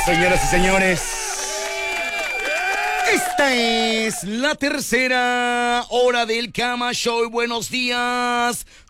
Señoras y señores, esta es la tercera hora del Cama Show. Buenos días,